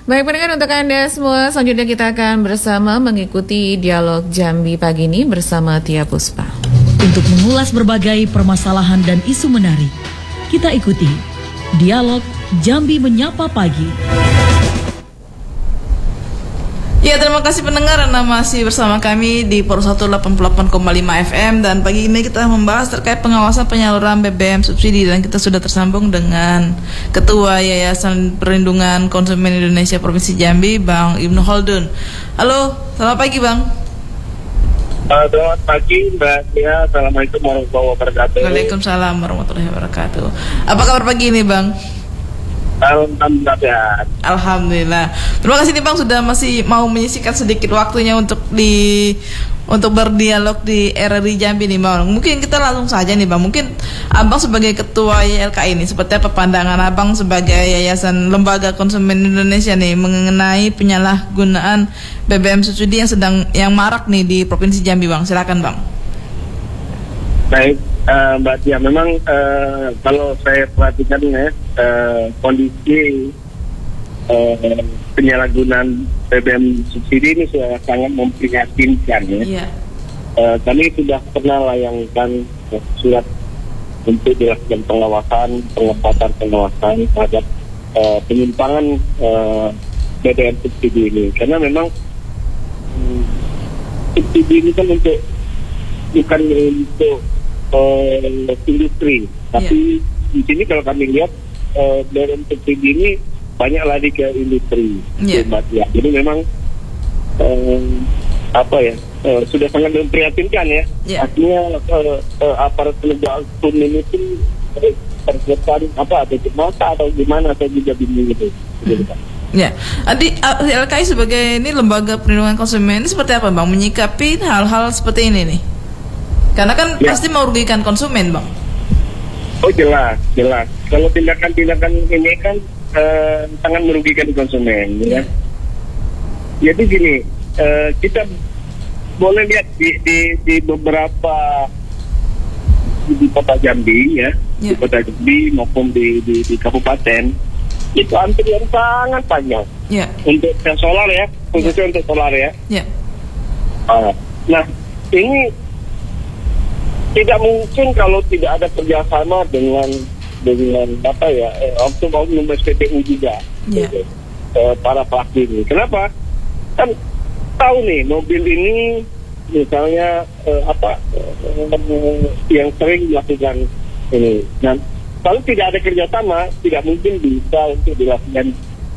Baik pendengar, untuk Anda semua, selanjutnya kita akan bersama mengikuti dialog Jambi pagi ini bersama Tia Puspa. Untuk mengulas berbagai permasalahan dan isu menarik, kita ikuti dialog Jambi Menyapa Pagi. Ya, terima kasih pendengar, Anda masih bersama kami di Pur 188,5 FM dan pagi ini kita membahas terkait pengawasan penyaluran BBM subsidi dan kita sudah tersambung dengan Ketua Yayasan Perlindungan Konsumen Indonesia Provinsi Jambi, Bang Ibnu Khaldun. Halo, selamat pagi Bang. Selamat pagi Mbak Tia, Assalamualaikum warahmatullahi wabarakatuh. Waalaikumsalam warahmatullahi wabarakatuh. Apa kabar pagi ini Bang? Alhamdulillah. Terima kasih nih Bang sudah masih mau menyisihkan sedikit waktunya untuk berdialog di RRI Jambi nih Bang. Mungkin kita langsung saja nih Bang. Mungkin Abang sebagai ketua YLKI ini seperti apa pandangan Abang sebagai Yayasan Lembaga Konsumen Indonesia nih mengenai penyalahgunaan BBM subsidi yang marak nih di Provinsi Jambi Bang. Silakan Bang. Baik, Mbak Tia, memang kalau saya perhatikan ya, kondisi penyalahgunaan BBM subsidi ini sudah sangat memprihatinkan ya. Yeah. Kami sudah pernah layangkan surat untuk dilakukan pengawasan terhadap penyimpangan BBM subsidi ini, karena memang subsidi ini kan bukan untuk industri, tapi di sini kalau kami lihat BBM subsidi ini banyak lari ke industri, ya. Jadi memang sudah sangat memprihatinkan ya. Artinya aparat penegak hukum ini pun terkesan ada di mata atau gimana, saya juga bingung gitu. Ya, LKI sebagai ini lembaga perlindungan konsumen ini seperti apa Bang menyikapi hal-hal seperti ini nih? Karena kan pasti merugikan konsumen Bang. Oh jelas. Kalau tindakan-tindakan ini kan sangat merugikan konsumen, ya. Jadi gini, kita boleh lihat di beberapa di kota Jambi ya, di kota Jambi maupun di kabupaten itu antrian sangat panjang. Untuk yang solar ya, khususnya untuk solar ya. Nah ini tidak mungkin kalau tidak ada kerjasama dengan oknum SPBU juga, para pelaku ini. Kenapa? Kan tahu nih mobil ini misalnya yang sering dilakukan ini. Nah, kalau tidak ada kerjasama, tidak mungkin bisa untuk dilakukan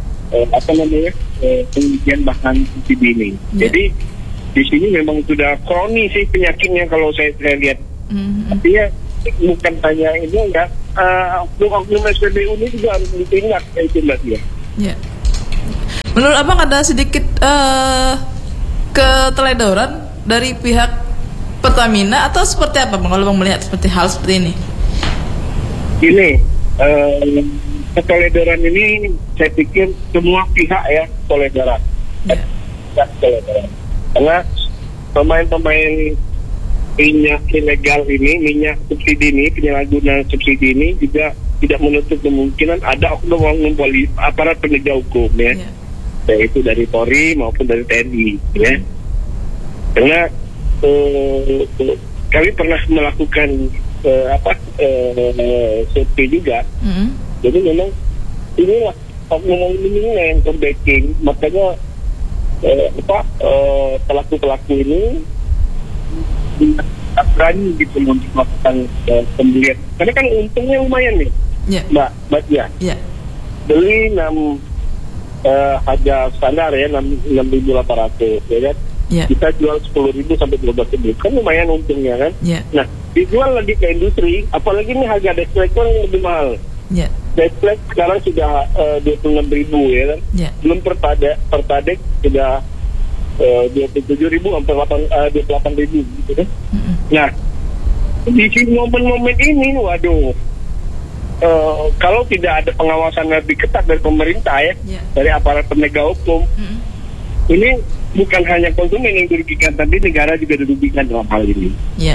penelitian bahan subsidi ini. Jadi di sini memang sudah kronis sih penyakitnya kalau saya lihat. Artinya bukan hanya ini enggak, oknum SPBU ini juga harus ditindak kayak itu Mbak Tia. Menurut Abang ada sedikit keteledoran dari pihak Pertamina atau seperti apa Bang kalau Bang melihat seperti hal seperti ini? Ini keteledoran ini saya pikir semua pihak ya toleran. Karena pemain-pemain minyak ilegal ini, minyak subsidi ini, penyalahgunaan subsidi ini juga tidak menutup kemungkinan ada oknum aparat penegak hukum ya, yaitu dari Polri maupun dari TNI ya. Karena kami pernah melakukan survei juga. Jadi memang inilah oknum ini yang terbacking, makanya pelaku-pelaku ini berani gitu untuk melakukan pembelian, karena kan untungnya lumayan nih, Mbak Tia. Beli harga standar ya 6.800 ya kan, kita jual 10.000 sampai 12.000 kan lumayan untungnya kan. Nah dijual lagi ke industri, apalagi ini harga desplek yang lebih mahal. Desplek sekarang sudah 26.000 ya kan, belum pertadek sudah 27.000 sampai 28.000 gitu kan. Nah di momen-momen ini waduh, kalau tidak ada pengawasan lebih ketat dari pemerintah ya, dari aparat penegak hukum, ini bukan hanya konsumen yang dirugikan, tapi negara juga dirugikan dalam hal ini.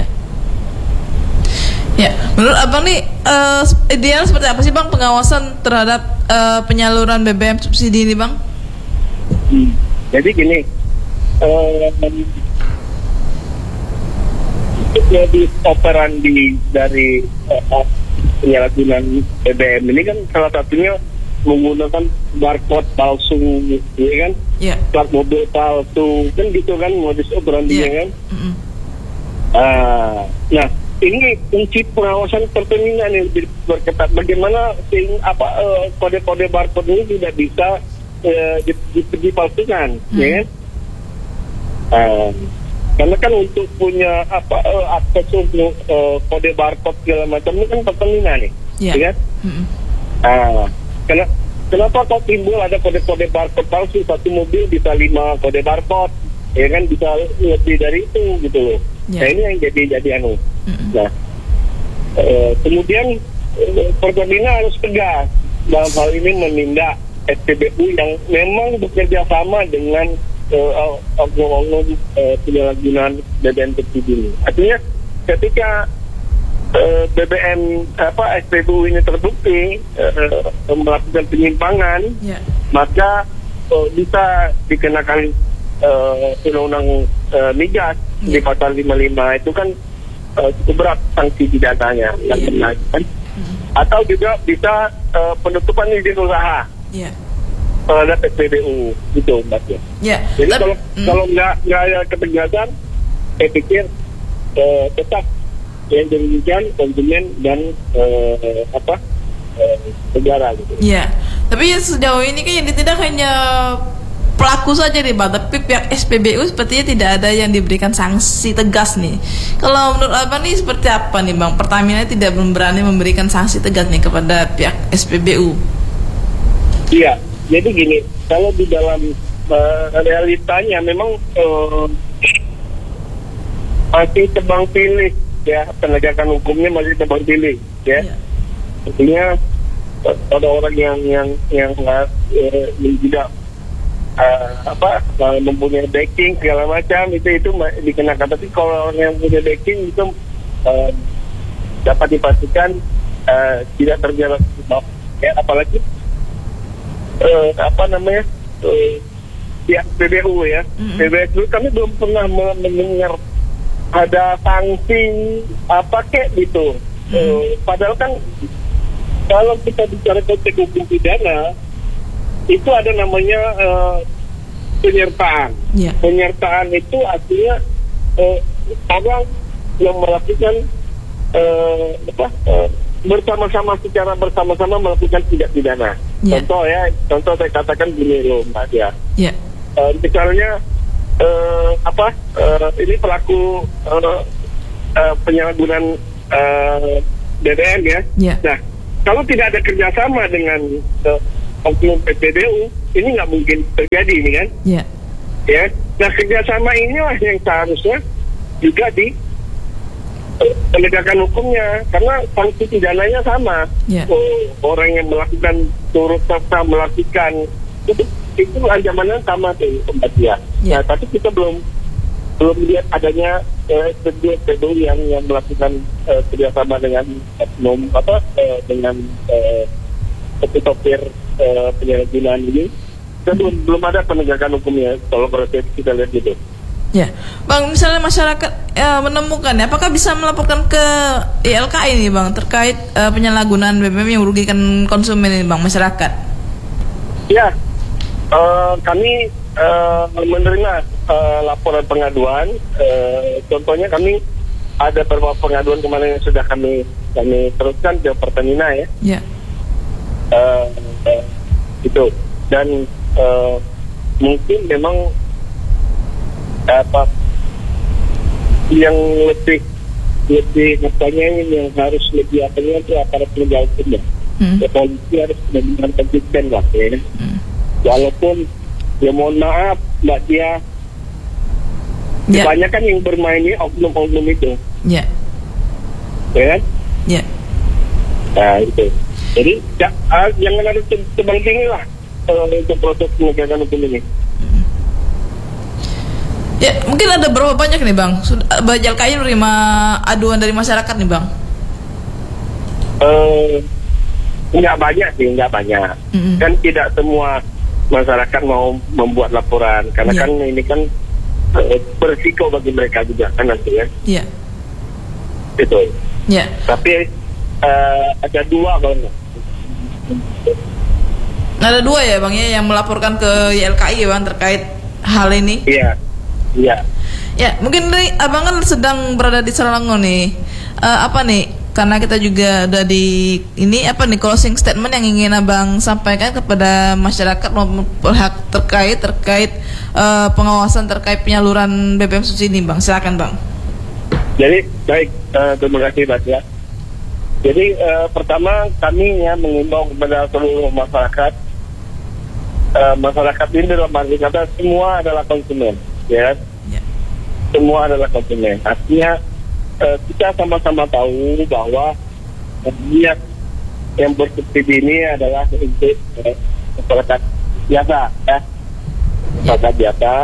Ya, menurut Abang nih ideal seperti apa sih Bang pengawasan terhadap penyaluran BBM subsidi ini Bang? Jadi gini, jadi operandi dari penyalahgunaan BBM ini kan salah satunya menggunakan barcode palsu, ya kan? Plat mobil palsu, kan gitu kan modus operandinya kan? Nah, ini kunci pengawasan Pertamina nih berketat. Bagaimana kode-kode barcode ini tidak bisa dipalsukan, ya kan? Karena kan untuk punya akses untuk kode barcode segala macam ini kan Pertamina nih, ya kan? Kenapa kok timbul ada kode-kode barcode palsu? Satu mobil bisa 5 kode barcode, ya kan, bisa lebih dari itu gitu loh. Nah ini yang jadi anu. Nah kemudian Pertamina harus tegas dalam hal ini menindak SPBU yang memang bekerja sama dengan oknum-oknum penyalahgunaan BBM subsidi ini. Artinya ketika BBM SPBU ini terbukti melakukan penyimpangan, maka bisa dikenakan undang-undang migas di pasal 55 itu kan cukup berat sanksi pidananya, kan? Atau juga bisa penutupan izin usaha terhadap SPBU itu, Mbak. Jadi kalau nggak ada ketegasan, saya pikir tetap yang dirugikan konsumen dan negara gitu. Tapi sejauh ini kan yang tidak hanya pelaku saja nih Bang, tapi pihak SPBU sepertinya tidak ada yang diberikan sanksi tegas nih. Kalau menurut Abang nih seperti apa nih Bang? Pertamina tidak berani memberikan sanksi tegas nih kepada pihak SPBU. Iya, jadi gini, kalau di dalam realitanya memang masih tebang pilih ya, penegakan hukumnya masih tebang pilih ya. Artinya ada orang yang tidak mempunyai backing segala macam itu dikenakan. Tapi kalau orang yang punya backing itu dapat dipastikan tidak terjerat ya, apalagi pihak PBU ya. PBU kami belum pernah mendengar ada sanksi kayak gitu. Padahal kan kalau kita bicara konteks hukum pidana itu ada namanya penyertaan. Penyertaan itu artinya orang yang melakukan secara bersama-sama melakukan tindak pidana. Contoh saya katakan gini loh Mbak Dia. Misalnya ini pelaku penyalahgunaan BBM ya. Nah, kalau tidak ada kerjasama dengan oknum PPBU, ini nggak mungkin terjadi ini kan? Ya. Nah, kerjasama inilah yang seharusnya juga di penegakan hukumnya, karena sanksi pidananya sama. Orang yang melakukan turut serta melakukan itu ancamannya sama tuh tempat dia. Nah, tapi kita belum lihat adanya SPBU yang melakukan kerjasama dengan dengan sopir penyalahgunaan ini. Kita belum ada penegakan hukumnya kalau kita lihat gitu. Bang, misalnya masyarakat menemukan, apakah bisa melaporkan ke ILKI ini Bang terkait penyalahgunaan BBM yang merugikan konsumen ini Bang, masyarakat? Kami menerima laporan pengaduan. Contohnya kami ada beberapa pengaduan kemarin yang sudah kami teruskan ke Pertamina ya. Itu dan mungkin memang yang lebih katanya yang harus lebih itu aparat penegak hukum ya. Polisi harus benar-benar konsisten lah ya. Walaupun ya mohon maaf Mbak Dia, kebanyakan yang bermain ini oknum-oknum itu. Ya kan? Nah itu. Jadi jangan ada tebang tinggi lah untuk proses penegakan hukum ini. Mungkin ada berapa banyak nih Bang? ILKI menerima aduan dari masyarakat nih Bang? Nggak banyak sih, nggak banyak. Kan tidak semua masyarakat mau membuat laporan, karena kan ini kan berisiko bagi mereka juga kan nanti ya. Iya. Gitu. Iya. Tapi ada dua Bang. Ada dua ya Bang ya yang melaporkan ke YLKI ya Bang terkait hal ini. Iya. Iya. Ya, mungkin nih Abang kan sedang berada di Selangor nih. Apa nih? Karena kita juga udah di ini apa nih closing statement yang ingin Abang sampaikan kepada masyarakat maupun pihak terkait pengawasan terkait penyaluran BBM subsidi Bang. Silakan Bang. Jadi baik, terima kasih Mas ya. Jadi pertama kami ya mengimbau kepada seluruh masyarakat. Masyarakat ini dalam arti kata semua adalah konsumen, ya. Semua adalah konsumen. Artinya kita sama-sama tahu bahwa niat yang bersubsidi ini adalah untuk masyarakat biasa, ya, masyarakat biasa,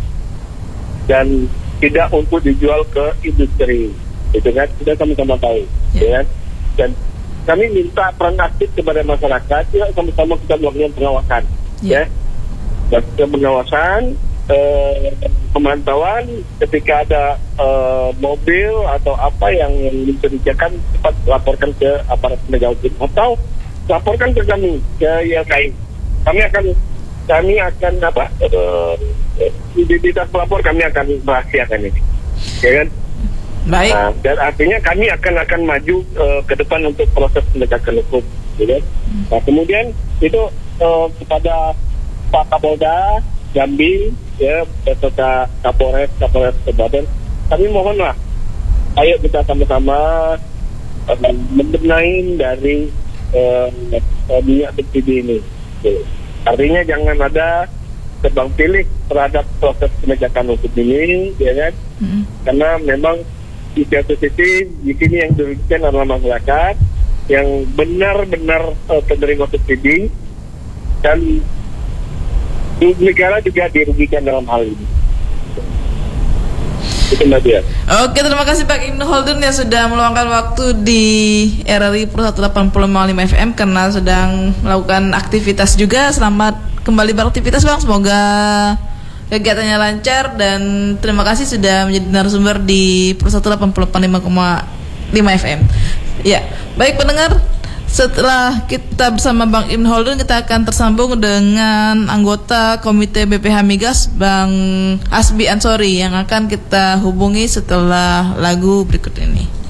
dan tidak untuk dijual ke industri, itu kan kita sama-sama tahu, ya. Dan kami minta peran aktif kepada masyarakat, ya, sama-sama kita melakukan pengawasan, ya, dan pengawasan. Pemantauan ketika ada mobil atau apa yang mencurigakan cepat laporkan ke aparat penegak hukum atau laporkan ke kami ke YLKI. Kami akan identitas pelapor kami akan rahasiakan ini, ya kan? Baik. Nah, dan artinya kami akan maju ke depan untuk proses penegakan hukum, ya. Nah kemudian itu kepada Pak Kapolda Jambi, ya, beserta Kapolres Kabupaten, kami mohonlah, ayo kita sama-sama membenahi dari minyak subsidi ini. Artinya jangan ada tebang pilih terhadap proses penegakan hukum ini, ya kan? Karena memang di satu sisi di sini yang dirugikan adalah masyarakat yang benar-benar penerima subsidi, dan negara juga dirugikan dalam hal ini. Itu Mbak Dia. Oke, terima kasih Pak Ibnu Holden yang sudah meluangkan waktu di RRI Pro 185 FM karena sedang melakukan aktivitas juga. Selamat kembali beraktivitas Bang, semoga kegiatannya lancar, dan terima kasih sudah menjadi narasumber di Pro 185,5 FM. Ya, baik pendengar, setelah kita bersama Bang Ibnu Holden, kita akan tersambung dengan anggota Komite BPH Migas Bang Hasbi Ansori yang akan kita hubungi setelah lagu berikut ini.